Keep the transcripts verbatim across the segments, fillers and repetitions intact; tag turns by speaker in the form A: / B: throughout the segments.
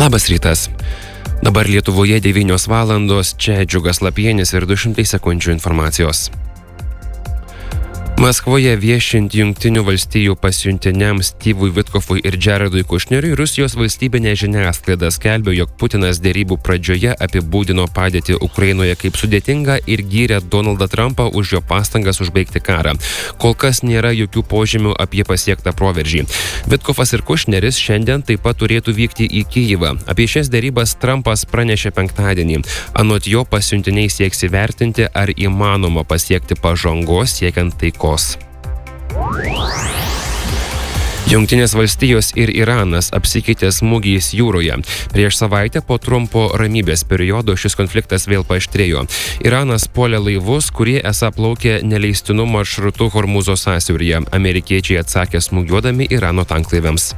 A: Labas rytas. Dabar Lietuvoje devynios valandos, čia Džiugas Lapienis ir du šimtai sekundžių informacijos. Maskvoje viešint Jungtinių valstijų pasiuntiniams Styvui Vitkofui ir Jaredui Kušneriui, Rusijos valstybinė žiniasklaida skelbė, jog Putinas derybų pradžioje apibūdino padėtį Ukrainoje kaip sudėtingą ir gyrė Donaldą Trumpą už jo pastangas užbaigti karą. Kol kas nėra jokių požymių apie pasiektą proveržį. Vitkofas ir Kušneris šiandien taip pat turėtų vykti į Kijivą. Apie šias derybas Trumpas pranešė penktadienį. Anot jo, pasiuntiniai sieks įvertinti, ar įmanoma pasiekti pažangos siekiant taikos. Jungtinės valstijos ir Iranas apsikeitė smūgiais jūroje. Prieš savaitę po trumpo ramybės periodo šis konfliktas vėl paaštrėjo. Iranas puolė laivus, kurie esą plaukė neleistinu maršrutu Hormūzo sąsiauryje. Amerikiečiai atsakė smūgiuodami Irano tanklaiviams.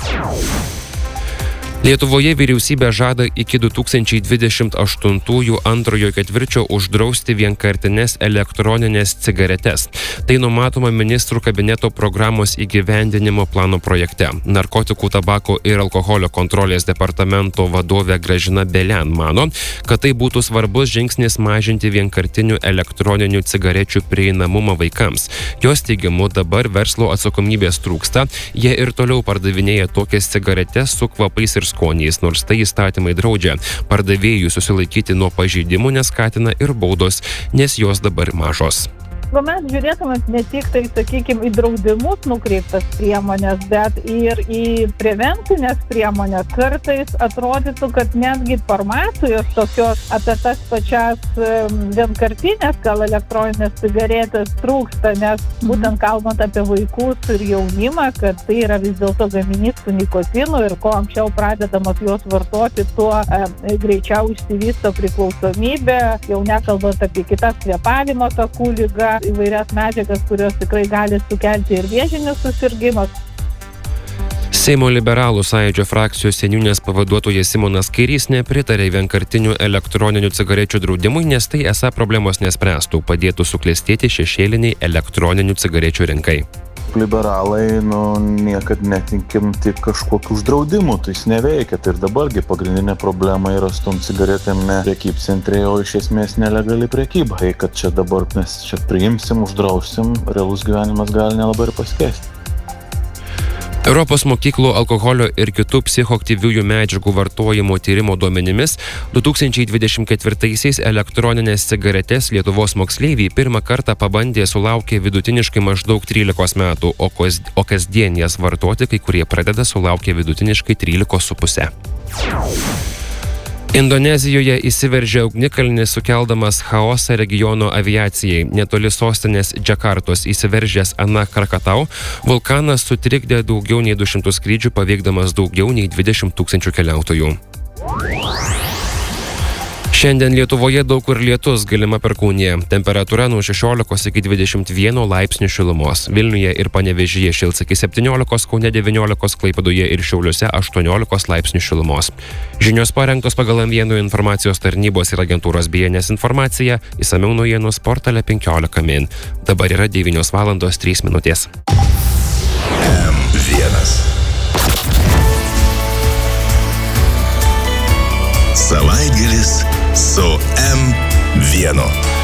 A: Lietuvoje vyriausybė žada iki du tūkstančiai dvidešimt aštuntųjų antrojo ketvirčio uždrausti vienkartines elektroninės cigaretes. Tai numatoma ministrų kabineto programos įgyvendinimo plano projekte. Narkotikų, tabako ir alkoholio kontrolės departamento vadovė Gražina Belian mano, kad tai būtų svarbus žingsnis mažinti vienkartinių elektroninių cigarečių prieinamumą vaikams. Jos teigimu, dabar verslo atsakomybės trūksta, jie ir toliau pardavinėja tokias cigaretes su kvapais ir skoniais, nors tai įstatymai draudžia. Pardavėjų susilaikyti nuo pažeidimų neskatina ir baudos, nes jos dabar mažos.
B: Jeigu mes žiūrėtume ne tik tai, sakykime, į draudimus nukreiptas priemonės, bet ir į prevencinės priemonės, kartais atrodytų, kad netgi informacijos tokios apie tas pačias vienkartinės, gal elektroninės cigaretės trūksta, nes būtent kalbant apie vaikus ir jaunimą, kad tai yra vis dėlto gaminys su nikotinu ir ko anksčiau pradedamos jos vartoti, tuo e, greičiau išsivysto priklausomybė, jau nekalbant apie kitas kvėpavimo takų ligas, įvairias medžiagas, kurios tikrai gali sukelti ir vėžinius susirgymus.
A: Seimo liberalų sąjūdžio frakcijos seniūnės pavaduotojas Simonas Kairys nepritarė vienkartinių elektroninių cigarečių draudimui, nes tai esą problemos nespręstų, padėtų suklestėti šešėliniai elektroninių cigarečių rinkai.
C: Liberalai, nu, niekad netinkim tik kažkokių uždraudimų, tai jis neveikia. Tai ir dabargi pagrindinė problema yra su tom cigaretėm ne prekybcentrė, o iš esmės nelegali prekyba. Jei kad čia dabar mes čia priimsim, uždrausim, realus gyvenimas gali nelabai ir pasikeisti.
A: Europos mokyklų alkoholio ir kitų psichoaktyviųjų medžiagų vartojimo tyrimo duomenimis du tūkstančiai dvidešimt ketvirtaisiais elektroninės cigaretės Lietuvos moksleiviai pirmą kartą pabandė sulaukė vidutiniškai maždaug trylikos metų, o, kas, o kasdien jas vartoti kai kurie pradeda sulaukė vidutiniškai trylikos su puse. Indonezijoje įsiveržė ugnikalnis, sukeldamas chaosą regiono aviacijai. Netoli sostinės Džakartos įsiveržęs Anak Krakatau vulkanas sutrikdė daugiau nei du šimtus skrydžių, paveikdamas daugiau nei dvidešimt tūkstančių keliautojų. Šiandien Lietuvoje daug kur lietus, galima perkūnija. Temperatūra nuo šešiolikos iki dvidešimt vieno laipsnių šilumos. Vilniuje ir Panevėžyje šils iki septyniolikos, Kaune devyniolikos, Klaipėdoje ir Šiauliuose aštuoniolikos laipsnių šilumos. Žinios parengtos pagal M vienas informacijos tarnybos ir agentūros B N S informacija, išsamiau naujienų portale penkiolika min. Dabar yra devynios valandos trys minutės.
D: M vienas. Savaitgalis su M vienu.